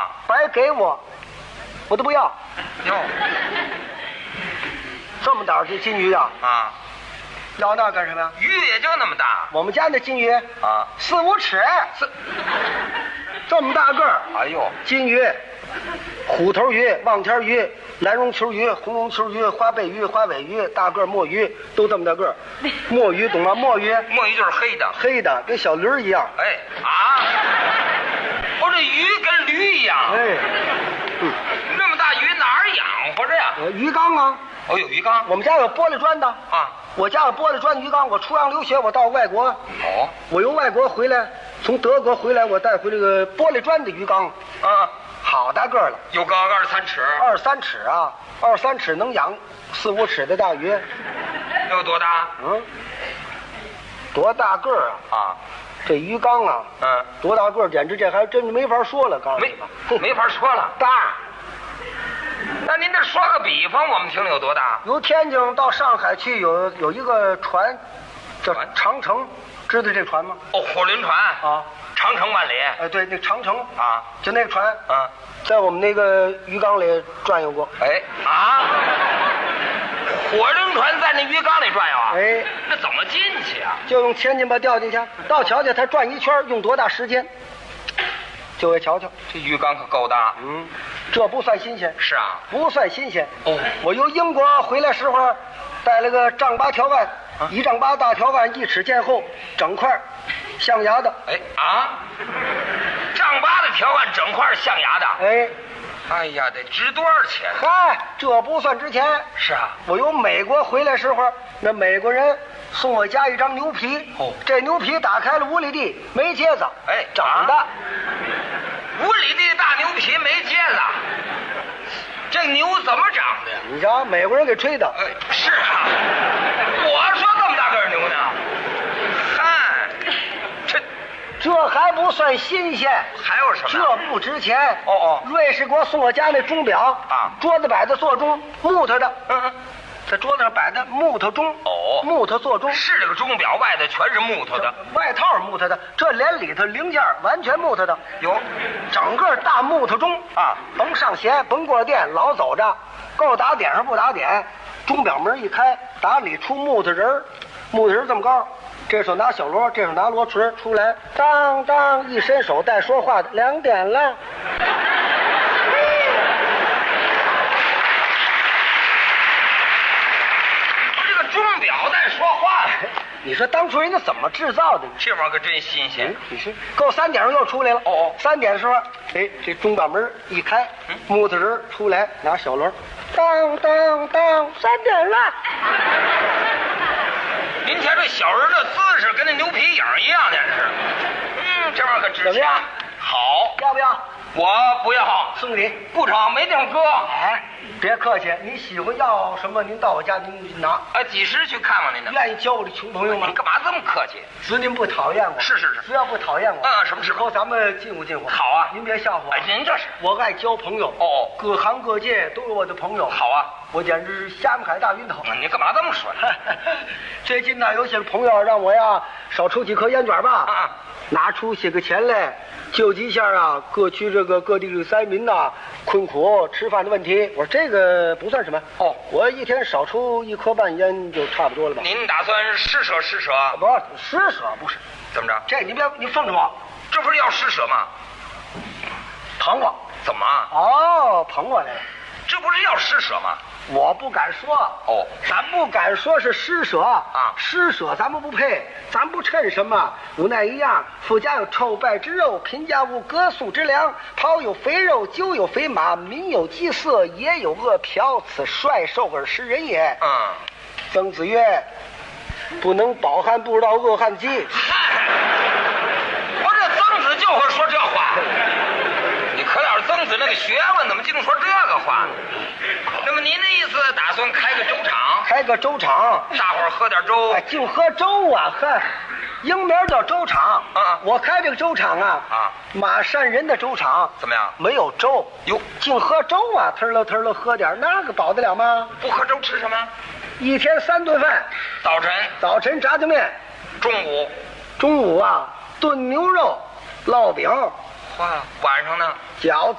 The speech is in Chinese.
啊， 白给我都不要。 哟， 这么大的金鱼啊！ 啊， 要那干什么呀？ 鱼也就那么大我们家那金鱼啊 ，4、5尺，这么大个儿。 哎呦， 金鱼、虎头鱼、望天鱼、蓝绒球鱼、红绒球鱼、花背鱼、花尾鱼、大个墨鱼，都这么大个儿。墨鱼懂吗？墨鱼就是黑的， 黑的，跟小驴儿一样。 哎啊，我这鱼跟驴一样， 哎， 那么大鱼哪儿养活着呀？ 鱼缸啊， 哦，有鱼缸我们家有玻璃砖的啊。 我家有玻璃砖鱼缸。我出洋留学，我到外国， 哦， 我由外国回来，从德国回来，我带回这个玻璃砖的鱼缸， 啊， 好大个儿了， 有高2、3尺， 2、3尺啊，2、3尺能养4、5尺的大鱼。 有多大？ 多大个儿啊！ 啊， 这鱼缸啊，多大个儿，简直这还真没法说了，告诉你吧， 没法说了。 大。 那您这说个比方，我们听听有多大？ 由天津到上海去有一个船，叫长城，知道这船吗？ 哦，火轮船啊， 长城万里。 哎，对，那长城啊， 就那个船在我们那个鱼缸里转悠过。 哎啊，火轮船在那鱼缸里转悠啊？ 哎， 那怎么进去啊？ 就用千斤把掉进去，到瞧瞧它转一圈用多大时间，就给瞧瞧。 这鱼缸可够大。 这不算新鲜。 是啊， 不算新鲜。 哦， 我由英国回来时候，带了个丈8条腕，1丈8大条腕，1尺见厚，整块象牙的。 哎啊，丈8的条腕，整块象牙的。哎呀，得值多少钱？ 嗨，这不算值钱。 是啊， 我由美国回来时候，那美国人送我家一张牛皮。 哦， 这牛皮打开了5里地，没疖子。 哎， 长的。 5里地大牛皮没疖子，这牛怎么长的呀？ 你瞧，美国人给吹的。 哎，是啊，我说这么大个牛呢。嗨， 这还不算新鲜， 还有什么？ 这不值钱。 哦， 瑞士给我送我家那钟表啊， 桌子摆的座钟，木头的。在桌子上摆的木头钟。 哦， 木头座钟。 是这个钟表外的全是木头的， 外套是木头的，这连里头零件完全木头的。 有， 整个大木头钟啊， 甭上弦，甭过电，老走着，够打点上不打点。钟表门一开，打里出木头人，木头人这么高，这手拿小锣，这手拿锣锤出来，当当一伸手带说话的，2点了。 钟表在说话。 你说当初人家怎么制造的？ 这玩意儿可真新鲜。 你是够3点又出来了。 哦 ，3点的时候，哎，这钟表门一开，木头人出来拿小锣，当当当，3点了。 您瞧这小人的姿势跟那牛皮影一样，那是。这玩意儿可值钱。 怎么样？ 好， 要不要？ 我不要， 送礼。 不成，没地方搁。 哎，别客气，你喜欢要什么，您到我家您拿。 几时去看望您呢？ 愿意交我的穷朋友吗？ 你干嘛这么客气？ 只您不讨厌我。 是。 只要不讨厌我。 什么时候咱们近乎近乎。 好啊， 您别笑话我。 哎，您这是。 我爱交朋友。 哦， 各行各界都有我的朋友。 好啊， 我简直是虾米海大晕头。 你干嘛这么说？ 最近呢，有些朋友让我呀少抽几颗烟卷吧。拿出些个钱来救济一下啊各区各地灾民呐困苦吃饭的问题。我说这个不算什么。我一天少抽1颗半烟就差不多了吧。 您打算施舍？ 不，施舍不是。 怎么着？ 这你奉着我， 这不是要施舍吗？ 捧我？ 怎么？ 捧我来了。 这不是要施舍吗？ 我不敢说。咱不敢说是施舍啊，施舍咱们不配，咱不趁什么。无奈一样，富家有臭败之肉，贫家无割粟之粮。袍有肥肉，酒有肥马，民有饥色，也有饿殍。此率兽而食人也。曾子曰：“不能饱汉，不知道饿汉饥。” 我这曾子就会说这话。你可了曾子那个学问，怎么净说这个话呢？那么您的意思打算开个粥厂？ 开个粥厂， 大伙儿喝点粥。 净喝粥啊！英名叫粥厂。我开这个粥厂啊，马山人的粥厂。 怎么样？ 没有粥哟， 净喝粥啊！腾了喝点，那个饱得了吗？ 不喝粥吃什么？ 一天3顿饭。早晨炸酱面，中午啊炖牛肉、烙饼。 晚上呢？ 饺子。